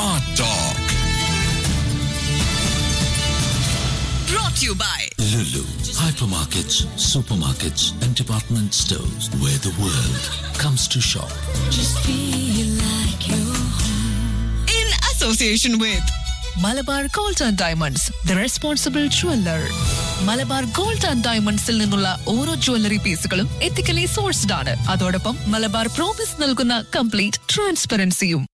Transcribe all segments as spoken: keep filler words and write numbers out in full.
Smart Talk. Brought to you by Lulu. Hypermarkets, supermarkets and department stores where the world comes to shop. Just feel like you're home. in association with Malabar gold and diamonds the responsible jeweller. Malabar gold and ഡയമണ്ട്സിൽ നിന്നുള്ള ഓരോ jewellery പീസുകളും ethically sourced ആണ്. അതോടൊപ്പം Malabar promise നൽകുന്ന complete ട്രാൻസ്പെറൻസിയും.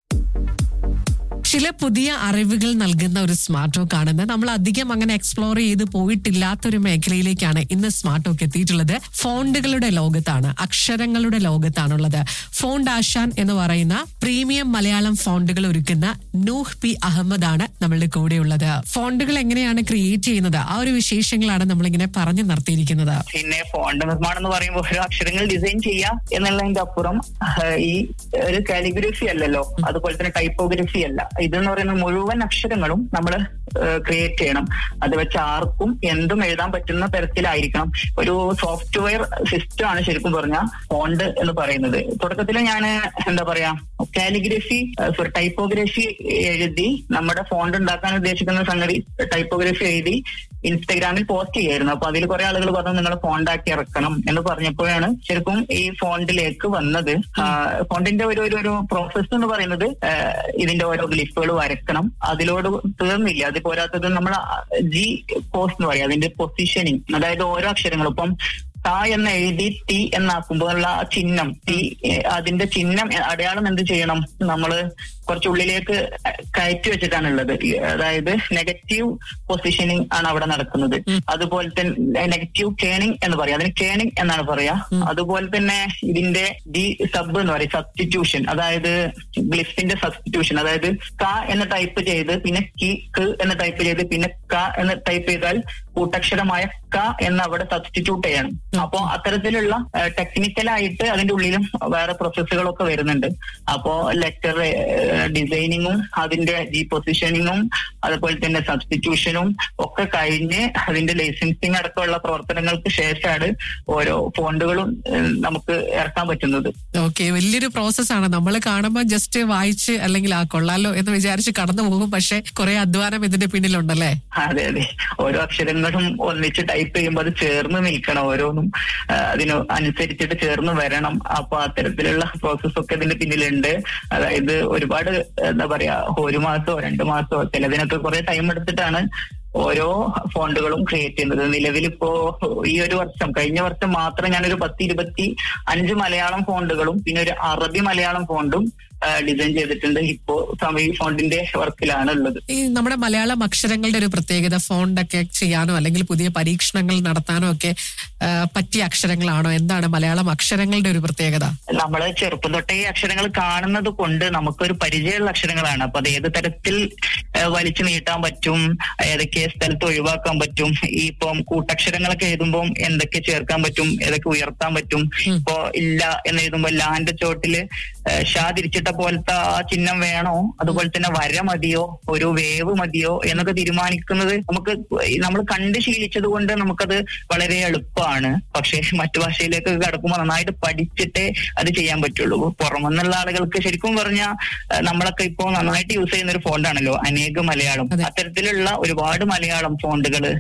ചില പുതിയ അറിവുകൾ നൽകുന്ന ഒരു സ്മാർട്ട് ടോക്ക് ആണെന്ന് നമ്മൾ അധികം അങ്ങനെ എക്സ്പ്ലോർ ചെയ്ത് പോയിട്ടില്ലാത്തൊരു മേഖലയിലേക്കാണ് ഇന്ന് സ്മാർട്ട് ടോക്ക് എത്തിയിട്ടുള്ളത്. ഫോണ്ടുകളുടെ ലോകത്താണ്, അക്ഷരങ്ങളുടെ ലോകത്താണുള്ളത്. ഫോണ്ട് ആശാൻ എന്ന് പറയുന്ന പ്രീമിയം മലയാളം ഫോണ്ടുകൾ ഒരുക്കുന്ന നൂഹ് പി അഹമ്മദ് ആണ് നമ്മളുടെ കൂടെയുള്ളത്. ഫോണ്ടുകൾ എങ്ങനെയാണ് ക്രിയേറ്റ് ചെയ്യുന്നത്, ആ ഒരു വിശേഷങ്ങളാണ് നമ്മളിങ്ങനെ പറഞ്ഞു നിർത്തിയിരിക്കുന്നത്. പിന്നെ ഫോണ്ട് നിർമ്മാണം എന്ന് പറയുമ്പോൾ ഓരോ അക്ഷരങ്ങൾ ഡിസൈൻ ചെയ്യാം എന്നുള്ളതിന്റെ അപ്പുറം ഈ ഒരു കാലിഗ്രഫി അല്ലല്ലോ, അതുപോലെ തന്നെ ടൈപ്പോഗ്രഫി അല്ല. ഇതെന്ന് പറയുന്ന മുഴുവൻ അക്ഷരങ്ങളും നമ്മൾ ക്രിയേറ്റ് ചെയ്യണം. അത് വെച്ച് ആർക്കും എന്തും എഴുതാൻ പറ്റുന്ന തരത്തിലായിരിക്കണം. ഒരു സോഫ്റ്റ്വെയർ സിസ്റ്റം ആണ് ശരിക്കും പറഞ്ഞാൽ ഫോണ്ട് എന്ന് പറയുന്നത്. തുടക്കത്തിൽ ഞാൻ എന്താ പറയാ കാലിഗ്രഫി സോറി ടൈപ്പോഗ്രഫി എഴുതി നമ്മുടെ ഫോണ്ട് ഉണ്ടാക്കാൻ ഉദ്ദേശിക്കുന്ന സംഗതി ടൈപ്പോഗ്രഫി എഴുതി ഇൻസ്റ്റഗ്രാമിൽ പോസ്റ്റ് ചെയ്യായിരുന്നു. അപ്പൊ അതിൽ കുറെ ആളുകൾ പറഞ്ഞു നിങ്ങൾ ഫോണ്ടാക്കി ഇറക്കണം എന്ന് പറഞ്ഞപ്പോഴാണ് ശരിക്കും ഈ ഫോണ്ടിലേക്ക് വന്നത്. ഫോണ്ടിന്റെ ഒരു ഒരു പ്രോസസ് എന്ന് പറയുന്നത് ഇതിന്റെ ഓരോ ഗ്ലിഫുകൾ വരക്കണം. അതിലോട് തീർന്നില്ല. അത് പോരാത്തത് നമ്മൾ ജി പോസ്റ്റ് എന്ന് പറയാം, അതിന്റെ പൊസിഷനിങ്. അതായത് ഓരോ അക്ഷരങ്ങളും ഇപ്പം ത എന്ന് എഴുതി ടി എന്നാക്കുമ്പോൾ ഉള്ള ചിഹ്നം ടി, അതിന്റെ ചിഹ്നം അടയാളം എന്ത് ചെയ്യണം, നമ്മള് കുറച്ചുള്ളിലേക്ക് കയറ്റി വെച്ചിട്ടാണുള്ളത്. അതായത് നെഗറ്റീവ് പൊസിഷനിങ് ആണ് അവിടെ നടക്കുന്നത്. അതുപോലെ തന്നെ നെഗറ്റീവ് കേണിംഗ് എന്ന് പറയാം, അതിന് കേണിംഗ് എന്നാണ് പറയാ. അതുപോലെ തന്നെ ഇതിന്റെ ഡി സബ് എന്ന് പറയും, സബ്സ്റ്റിറ്റ്യൂഷൻ. അതായത് ഗ്ലിഫിന്റെ സബ്സ്റ്റിറ്റ്യൂഷൻ. അതായത് ക എന്ന് ടൈപ്പ് ചെയ്ത് പിന്നെ കി ക എന്ന് ടൈപ്പ് ചെയ്ത് പിന്നെ ക എന്ന് ടൈപ്പ് ചെയ്താൽ കൂട്ടക്ഷരമായ ക എന്ന് അവിടെ സബ്സ്റ്റിറ്റ്യൂട്ട് ചെയ്യണം. അപ്പോ അത്തരത്തിലുള്ള ടെക്നിക്കലായിട്ട് അതിന്റെ ഉള്ളിലും വേറെ പ്രോസസ്സുകളൊക്കെ വരുന്നുണ്ട്. അപ്പോ ലെറ്റർ ഡിസൈനിങ്ങും അതിന്റെ ജി പൊസിഷനിങ്ങും അതുപോലെ തന്നെ സബ്സ്റ്റിറ്റ്യൂഷനും ഒക്കെ കഴിഞ്ഞ് അതിന്റെ ലൈസൻസിങ് അടക്കമുള്ള പ്രവർത്തനങ്ങൾക്ക് ശേഷമാണ് ഓരോ ഫോണ്ടുകളും നമുക്ക് ഇറക്കാൻ പറ്റുന്നത്. ഓക്കെ, വലിയൊരു പ്രോസസ്സാണ്. നമ്മൾ കാണുമ്പോൾ ജസ്റ്റ് വായിച്ച് അല്ലെങ്കിൽ ആ കൊള്ളാലോ എന്ന് വിചാരിച്ച് കടന്നു പോകും, പക്ഷെ കുറെ അധ്വാനം ഇതിന്റെ പിന്നിലുണ്ടല്ലേ? അതെ അതെ, ഓരോ അക്ഷരങ്ങളും ഒന്നിച്ച് ടൈപ്പ് ചെയ്യുമ്പോൾ അത് ചേർന്ന് നിൽക്കണം, ഓരോന്നും അതിന് അനുസരിച്ചിട്ട് ചേർന്ന് വരണം. അപ്പൊ അത്തരത്തിലുള്ള പ്രോസസ് ഒക്കെ ഇതിന്റെ പിന്നിലുണ്ട്. അതായത് ഒരുപാട് എന്താ പറയാ ഒരു മാസമോ രണ്ടു മാസമോ ചിലതിനൊക്കെ കുറെ ടൈം എടുത്തിട്ടാണ് ഓരോ ഫോണ്ടുകളും ക്രിയേറ്റ് ചെയ്യുന്നത്. നിലവിലിപ്പോ ഈ ഒരു വർഷം കഴിഞ്ഞ വർഷം മാത്രം ഞാനൊരു പത്ത് ഇരുപത്തി അഞ്ച് മലയാളം ഫോണ്ടുകളും പിന്നെ ഒരു അറബി മലയാളം ഫോണ്ടും ഡിസൈൻ ചെയ്തിട്ടുണ്ട്. ഇപ്പോ സമയ ഫോണ്ടിന്റെ വർക്കിലാണ് ഉള്ളത്. ഈ നമ്മുടെ മലയാളം അക്ഷരങ്ങളുടെ ഒരു പ്രത്യേകത, ഫോണ്ടൊക്കെ ചെയ്യാനോ അല്ലെങ്കിൽ പുതിയ പരീക്ഷണങ്ങൾ നടത്താനോ ഒക്കെ പറ്റിയ അക്ഷരങ്ങളാണോ? എന്താണ് മലയാളം അക്ഷരങ്ങളുടെ ഒരു പ്രത്യേകത? നമ്മള് ചെറുപ്പം തൊട്ടേ ഈ അക്ഷരങ്ങൾ കാണുന്നത് കൊണ്ട് നമുക്കൊരു പരിചയമുള്ള അക്ഷരങ്ങളാണ്. അപ്പൊ അത് ഏത് തരത്തിൽ വലിച്ചു നീട്ടാൻ പറ്റും, ഏതൊക്കെ സ്ഥലത്ത് ഒഴിവാക്കാൻ പറ്റും, ഈ ഇപ്പം കൂട്ടക്ഷരങ്ങളൊക്കെ എഴുതുമ്പോൾ എന്തൊക്കെ ചേർക്കാൻ പറ്റും, ഏതൊക്കെ ഉയർത്താൻ പറ്റും. ഇപ്പോ ഇല്ല എന്ന് എഴുതുമ്പോൾ ലാന്റെ ചോട്ടില് ഷാ തിരിച്ചിട്ട പോലത്തെ ആ ചിഹ്നം വേണോ, അതുപോലെ തന്നെ വര മതിയോ, ഒരു വേവ് മതിയോ എന്നൊക്കെ തീരുമാനിക്കുന്നത് നമുക്ക് നമ്മൾ കണ്ട് ശീലിച്ചത് കൊണ്ട് നമുക്കത് വളരെ എളുപ്പമാണ്. പക്ഷെ മറ്റു ഭാഷയിലേക്ക് കടക്കുമ്പോൾ നന്നായിട്ട് പഠിച്ചിട്ടേ അത് ചെയ്യാൻ പറ്റുള്ളൂ. പുറമെന്നുള്ള ആളുകൾക്ക് ശരിക്കും പറഞ്ഞാൽ നമ്മളൊക്കെ ഇപ്പോ നന്നായിട്ട് യൂസ് ചെയ്യുന്ന ഒരു ഫോണ്ടാണല്ലോ അനേക മലയാളം. അത്തരത്തിലുള്ള ഒരുപാട് മലയാളം ഫോണ്ടുകള്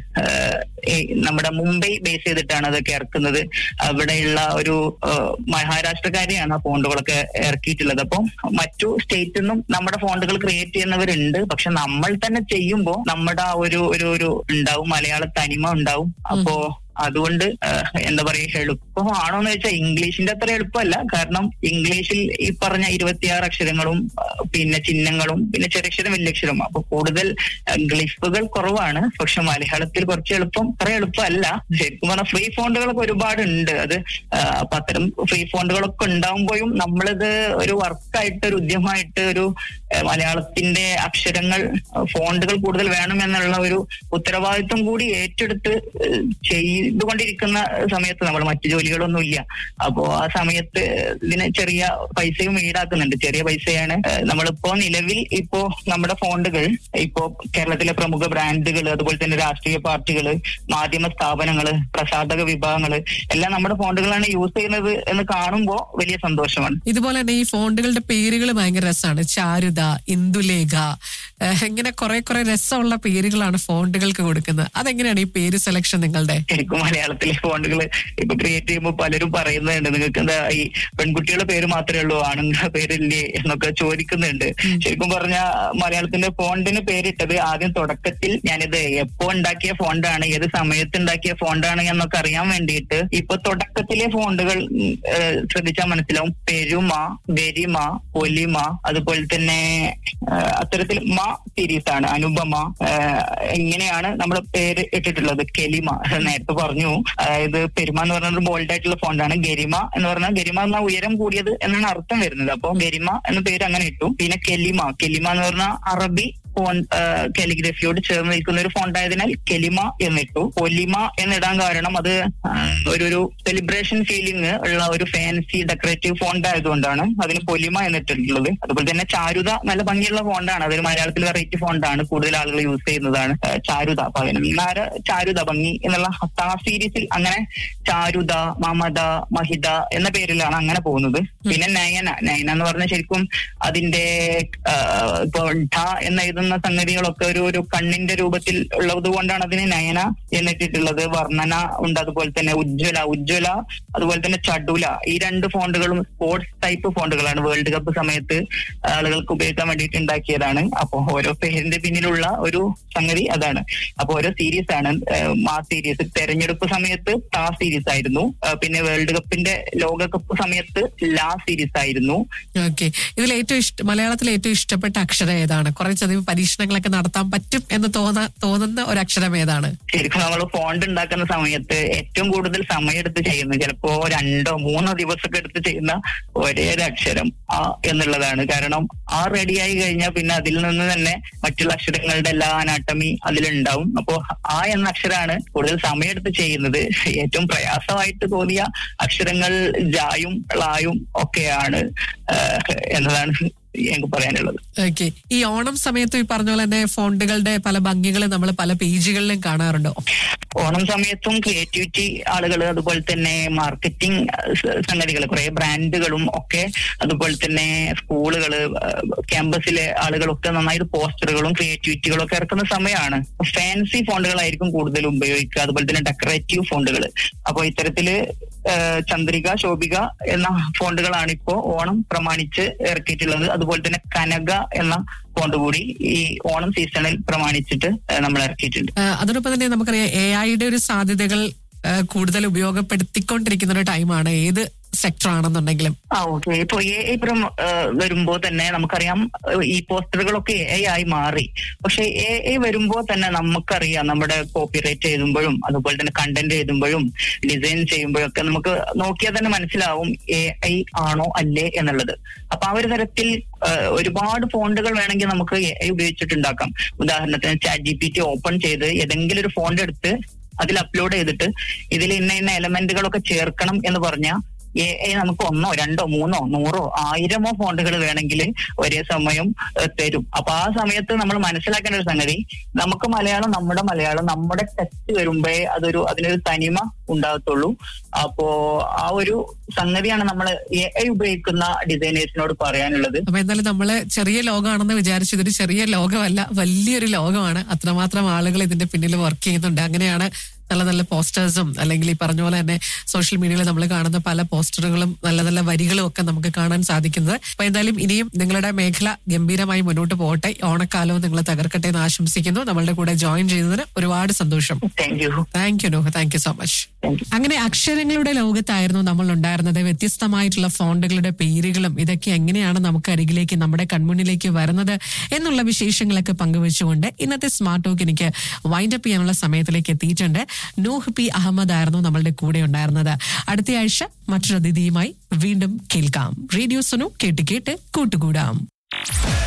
നമ്മുടെ മുംബൈ ബേസ് ചെയ്തിട്ടാണ് അതൊക്കെ ഇറക്കുന്നത്. അവിടെയുള്ള ഒരു മഹാരാഷ്ട്രക്കാരെയാണ് ആ ഫോണ്ടുകളൊക്കെ ഇറക്കിയിട്ടുള്ളത്. അപ്പം മറ്റു സ്റ്റേറ്റിൽ നിന്നും നമ്മുടെ ഫോണ്ടുകൾ ക്രിയേറ്റ് ചെയ്യുന്നവരുണ്ട്. പക്ഷെ നമ്മൾ തന്നെ ചെയ്യുമ്പോൾ നമ്മുടെ ആ ഒരു ഒരു ഉണ്ടാവും, മലയാള തനിമ ഉണ്ടാവും. അപ്പോ അതുകൊണ്ട് എന്താ പറയുക, എളുപ്പമാണോ എന്ന് വെച്ചാൽ ഇംഗ്ലീഷിന്റെ അത്ര എളുപ്പമല്ല. കാരണം ഇംഗ്ലീഷിൽ ഈ പറഞ്ഞ ഇരുപത്തിയാറ് അക്ഷരങ്ങളും പിന്നെ ചിഹ്നങ്ങളും പിന്നെ ചെറിയക്ഷരം വലിയക്ഷരം, അപ്പൊ കൂടുതൽ ഗ്ലിഫുകൾ കുറവാണ്. പക്ഷെ മലയാളത്തിൽ കുറച്ച് എളുപ്പം, അത്ര എളുപ്പമല്ല. ശരിക്കും പറഞ്ഞാൽ ഫ്രീ ഫോണ്ടുകളൊക്കെ ഒരുപാട് ഉണ്ട്. അത് അപ്പൊ അത്തരം ഫ്രീ ഫോണ്ടുകളൊക്കെ ഉണ്ടാവുമ്പോഴും നമ്മളിത് ഒരു വർക്കായിട്ട് ഒരു ഉദ്യമമായിട്ട് ഒരു മലയാളത്തിന്റെ അക്ഷരങ്ങൾ ഫോണ്ടുകൾ കൂടുതൽ വേണം എന്നുള്ള ഒരു ഉത്തരവാദിത്വം കൂടി ഏറ്റെടുത്ത് ചെയ് ചെയ്തുകൊണ്ടിരിക്കുന്ന സമയത്ത് നമ്മൾ മറ്റു ജോലികളൊന്നും ഇല്ല. അപ്പോ ആ സമയത്ത് ഇതിന് ചെറിയ പൈസയും ഈടാക്കുന്നുണ്ട്. ചെറിയ പൈസയാണ്. നമ്മളിപ്പോ നിലവിൽ ഇപ്പോ നമ്മുടെ ഫോണ്ടുകൾ ഇപ്പോ കേരളത്തിലെ പ്രമുഖ ബ്രാൻഡുകൾ, അതുപോലെ തന്നെ രാഷ്ട്രീയ പാർട്ടികള്, മാധ്യമ സ്ഥാപനങ്ങള്, പ്രസാധക വിഭാഗങ്ങള് എല്ലാം നമ്മുടെ ഫോണ്ടുകളാണ് യൂസ് ചെയ്യുന്നത് എന്ന് കാണുമ്പോൾ വലിയ സന്തോഷമാണ്. ഇതുപോലെ തന്നെ ഈ ഫോണ്ടുകളുടെ പേരുകൾ ഭയങ്കര രസമാണ്. ചാരുത, ഇന്ദുലേഖ, ഇങ്ങനെ കുറെ കുറെ രസമുള്ള പേരുകളാണ് ഫോണ്ടുകൾക്ക് കൊടുക്കുന്നത്. അതെങ്ങനെയാണ് ഈ പേര് സെലക്ഷൻ നിങ്ങളുടെ? ശരിക്കും മലയാളത്തിലെ ഫോണ്ടുകൾ ഇപ്പൊ ക്രിയേറ്റ് ചെയ്യുമ്പോൾ പലരും പറയുന്നുണ്ട്, നിങ്ങൾക്ക് എന്താ ഈ പെൺകുട്ടികളുടെ പേര് മാത്രമേ ഉള്ളൂ, ആണുങ്ങളുടെ പേരില്ലേ എന്നൊക്കെ ചോദിക്കുന്നുണ്ട്. ശരിക്കും പറഞ്ഞ മലയാളത്തിന്റെ ഫോണ്ടിന് പേരിട്ടത് ആദ്യം തുടക്കത്തിൽ ഞാനിത് എപ്പോ ഉണ്ടാക്കിയ ഫോണ്ടാണ്, ഏത് സമയത്ത് ഉണ്ടാക്കിയ ഫോണ്ടാണ് എന്നൊക്കെ അറിയാൻ വേണ്ടിയിട്ട് ഇപ്പൊ തുടക്കത്തിലെ ഫോണ്ടുകൾ ശ്രദ്ധിച്ചാൽ മനസ്സിലാവും. പെരുമ, ഗരിമ, പൊലിമ, അതുപോലെ തന്നെ അത്തരത്തിൽ മ സീരീസ് ആണ്. അനുപമ, ഇങ്ങനെയാണ് നമ്മൾ പേര് ഇട്ടിട്ടുള്ളത്. കെലിമ നേരത്തെ പറഞ്ഞു. അതായത് പെരുമ എന്ന് പറഞ്ഞ ബോൾഡ് ആയിട്ടുള്ള ഫോണ്ടാണ്. ഗരിമ എന്ന് പറഞ്ഞാൽ ഗരിമ എന്ന ഉയരം കൂടിയത് എന്നാണ് അർത്ഥം വരുന്നത്. അപ്പൊ ഗരിമ എന്ന പേര് അങ്ങനെ ഇട്ടു. പിന്നെ കെലിമ, കെലിമ എന്ന് പറഞ്ഞാൽ അറബി ഫോൺ കാലിഗ്രഫിയോട് ചേർന്ന് നിൽക്കുന്ന ഒരു ഫോണ്ടായതിനാൽ കെലിമ എന്നിട്ടു. പൊലിമ എന്നിടാൻ കാരണം അത് ഒരു ഒരു സെലിബ്രേഷൻ ഫീലിംഗ് ഉള്ള ഒരു ഫാൻസി ഡെക്കറേറ്റീവ് ഫോണ്ട് ആയതുകൊണ്ടാണ് അതിന് പൊലിമ എന്നിട്ടുള്ളത്. അതുപോലെ തന്നെ ചാരുത നല്ല ഭംഗിയുള്ള ഫോണ്ടാണ്. അതൊരു മലയാളത്തിൽ വെറൈറ്റി ഫോണ്ടാണ്, കൂടുതൽ ആളുകൾ യൂസ് ചെയ്യുന്നതാണ് ചാരുത. അപ്പൊ അതിനാര് ചാരുത ഭംഗി എന്നുള്ള ആ സീരീസിൽ അങ്ങനെ ചാരുത, മമത, മഹിത എന്ന പേരിലാണ് അങ്ങനെ പോകുന്നത്. പിന്നെ നയന, നയന എന്ന് പറഞ്ഞാൽ ശരിക്കും അതിന്റെ ഇപ്പൊ ഢ എന്ന് എഴുതുന്ന സംഗതികളൊക്കെ ഒരു ഒരു കണ്ണിന്റെ രൂപത്തിൽ ഉള്ളത് കൊണ്ടാണ് അതിന് നയന എന്നിട്ടിട്ടുള്ളത്. വർണ്ണന ഉണ്ട്, അതുപോലെ തന്നെ ഉജ്ജ്വല, ഉജ്ജ്വല അതുപോലെ തന്നെ ചടുല. ഈ രണ്ട് ഫോണ്ടുകളും സ്പോർട്സ് ടൈപ്പ് ഫോണ്ടുകളാണ്. വേൾഡ് കപ്പ് സമയത്ത് ആളുകൾക്ക് ഉപയോഗിക്കാൻ വേണ്ടിയിട്ട് ഉണ്ടാക്കിയതാണ്. അപ്പൊ ഓരോ പേരിന്റെ പിന്നിലുള്ള ഒരു സംഗതി അതാണ്. അപ്പൊ ഓരോ സീരീസ് ആണ്. മാ സീരീസ് തെരഞ്ഞെടുപ്പ് സമയത്ത് ടാ സീരീസ് ആയിരുന്നു. പിന്നെ വേൾഡ് കപ്പിന്റെ ലോകകപ്പ് സമയത്ത് ലാ സീരീസ് ആയിരുന്നു. ഓക്കെ, ഇതിൽ ഏറ്റവും ഇഷ്ട മലയാളത്തിലെ ഏറ്റവും ഇഷ്ടപ്പെട്ട അക്ഷരം ഏതാണ്? കുറച്ചധികം പരീക്ഷണങ്ങളൊക്കെ നടത്താൻ പറ്റും എന്ന് തോന്ന തോന്നുന്ന ഒരു അക്ഷരം ഏതാണ്? ശരിക്കും നമ്മൾ ഫോണ്ട് ഉണ്ടാക്കുന്ന സമയത്ത് ഏറ്റവും കൂടുതൽ സമയമെടുത്ത് ചെയ്യുന്നത് ചിലപ്പോ രണ്ടോ മൂന്നോ ദിവസമൊക്കെ എടുത്ത് ചെയ്യുന്ന ഒരേ ഒരു അക്ഷരം ആ എന്നുള്ളതാണ്. കാരണം ആ റെഡിയായി കഴിഞ്ഞാൽ പിന്നെ അതിൽ നിന്ന് തന്നെ മറ്റുള്ള അക്ഷരങ്ങളുടെ എല്ലാ അനാട്ടമി അതിലുണ്ടാവും. അപ്പോ ആ എന്ന അക്ഷരമാണ് കൂടുതൽ സമയമെടുത്ത് ചെയ്യുന്നത്. ഏറ്റവും പ്രയാസമായിട്ട് തോന്നിയ അക്ഷരങ്ങൾ ജായും ളായും ഒക്കെയാണ് എന്നതാണ് എനിക്ക് പറയാനുള്ളത്. ഓക്കെ, ഈ ഓണം സമയത്ത് ഈ പറഞ്ഞ പോലെ തന്നെ ഫോണ്ടുകളുടെ പല ഭംഗികളും നമ്മൾ പല പേജുകളിലും കാണാറുണ്ടോ? ഓണം സമയത്തും ക്രിയേറ്റിവിറ്റി ആളുകൾ, അതുപോലെ തന്നെ മാർക്കറ്റിംഗ് സംഗതികൾ, കുറെ ബ്രാൻഡുകളും ഒക്കെ, അതുപോലെ തന്നെ സ്കൂളുകള്, ക്യാമ്പസിലെ ആളുകളൊക്കെ നന്നായിട്ട് പോസ്റ്ററുകളും ക്രിയേറ്റിവിറ്റികളും ഒക്കെ ഇറക്കുന്ന സമയമാണ്. ഫാൻസി ഫോണ്ടുകളായിരിക്കും കൂടുതൽ ഉപയോഗിക്കുക, അതുപോലെ തന്നെ ഡെക്കറേറ്റീവ് ഫോണ്ടുകൾ. അപ്പൊ ഇത്തരത്തില് ചന്ദ്രിക, ശോഭിക എന്ന ഫോണ്ടുകളാണ് ഇപ്പോ ഓണം പ്രമാണിച്ച് ഇറക്കിയിട്ടുള്ളത്. അതുപോലെ തന്നെ കനക എന്ന ഫോണ്ട് കൂടി ഈ ഓണം സീസണിൽ പ്രമാണിച്ചിട്ട് നമ്മൾ ഇറക്കിയിട്ടുണ്ട്. അതോടൊപ്പം തന്നെ നമുക്കറിയാം എ ഐയുടെ ഒരു സാധ്യതകൾ കൂടുതൽ ഉപയോഗപ്പെടുത്തിക്കൊണ്ടിരിക്കുന്ന ഒരു ടൈമാണ്. ഏത് സെക്ടർ ആണെന്നുണ്ടെങ്കിലും ആ ഓക്കെ. ഇപ്പൊ എ ഐ വരുമ്പോ തന്നെ നമുക്കറിയാം ഈ പോസ്റ്ററുകളൊക്കെ എ ഐ ആയി മാറി. പക്ഷെ എ ഐ വരുമ്പോ തന്നെ നമുക്കറിയാം നമ്മുടെ കോപ്പിറൈറ്റ് എഴുതുമ്പോഴും അതുപോലെ തന്നെ കണ്ടന്റ് എഴുതുമ്പോഴും ഡിസൈൻ ചെയ്യുമ്പോഴൊക്കെ നമുക്ക് നോക്കിയാൽ തന്നെ മനസ്സിലാവും എ ഐ ആണോ അല്ലേ എന്നുള്ളത്. അപ്പൊ ആ ഒരു തരത്തിൽ ഒരുപാട് ഫോണ്ടുകൾ വേണമെങ്കിൽ നമുക്ക് എ ഐ ഉപയോഗിച്ചിട്ടുണ്ടാക്കാം. ഉദാഹരണത്തിന് chat G P T open ചെയ്ത് ഏതെങ്കിലും ഒരു ഫോണ്ട് എടുത്ത് അതിൽ അപ്ലോഡ് ചെയ്തിട്ട് ഇതിൽ ഇന്ന ഇന്ന എലമെന്റുകളൊക്കെ ചേർക്കണം എന്ന് പറഞ്ഞാൽ എ ഐ നമുക്ക് ഒന്നോ രണ്ടോ മൂന്നോ നൂറോ ആയിരമോ ഫോണ്ടുകൾ വേണമെങ്കിൽ ഒരേ സമയം തരും. അപ്പൊ ആ സമയത്ത് നമ്മൾ മനസ്സിലാക്കേണ്ട ഒരു സംഗതി, നമുക്ക് മലയാളം നമ്മുടെ മലയാളം നമ്മുടെ ടെക്സ്റ്റ് വരുമ്പോഴേ അതൊരു അതിനൊരു തനിമ ഉണ്ടാകത്തുള്ളൂ. അപ്പോ ആ ഒരു സംഗതിയാണ് നമ്മൾ എ ഐ ഉപയോഗിക്കുന്ന ഡിസൈനേഴ്സിനോട് പറയാനുള്ളത്. അപ്പൊ എന്തായാലും നമ്മള് ചെറിയ ലോകമാണെന്ന് വിചാരിച്ചു, ഇതൊരു ചെറിയ ലോകമല്ല, വലിയൊരു ലോകമാണ്. അത്രമാത്രം ആളുകൾ ഇതിന്റെ പിന്നിൽ വർക്ക് ചെയ്യുന്നുണ്ട്. അങ്ങനെയാണ് നല്ല നല്ല പോസ്റ്റേഴ്സും അല്ലെങ്കിൽ ഈ പറഞ്ഞ പോലെ തന്നെ സോഷ്യൽ മീഡിയയിൽ നമ്മൾ കാണുന്ന പല പോസ്റ്ററുകളും നല്ല നല്ല വരികളും ഒക്കെ നമുക്ക് കാണാൻ സാധിക്കുന്നത്. അപ്പൊ എന്തായാലും ഇനിയും നിങ്ങളുടെ മേഖല ഗംഭീരമായി മുന്നോട്ട് പോകട്ടെ. ഓണക്കാലവും നിങ്ങൾ തകർക്കട്ടെ എന്ന് ആശംസിക്കുന്നു. നമ്മളുടെ കൂടെ ജോയിൻ ചെയ്തതിന് ഒരുപാട് സന്തോഷം. Thank you thank you Noah, thank you so much. അങ്ങനെ അക്ഷരങ്ങളുടെ ലോകത്തായിരുന്നു നമ്മൾ ഉണ്ടായിരുന്നത്. വ്യത്യസ്തമായിട്ടുള്ള ഫോണ്ടുകളുടെ പേരുകളും ഇതൊക്കെ എങ്ങനെയാണ് നമുക്ക് അരികിലേക്ക് നമ്മുടെ കൺമുന്നിലേക്ക് വരുന്നത് എന്നുള്ള വിശേഷങ്ങളൊക്കെ പങ്കുവെച്ചുകൊണ്ട് ഇന്നത്തെ സ്മാർട്ട് ടോക്ക് എനിക്ക് വൈൻഡ് അപ്പ് ചെയ്യാനുള്ള സമയത്തിലേക്ക് എത്തിയിട്ടുണ്ട്. നൂഹ് പി അഹമ്മദ് ആയിരുന്നു നമ്മളുടെ കൂടെ ഉണ്ടായിരുന്നത്. അടുത്ത ആഴ്ച മറ്റൊരു അതിഥിയുമായി വീണ്ടും കേൾക്കാം. റേഡിയോ സുനു, കേട്ട് കേട്ട് കൂട്ടുകൂടാം.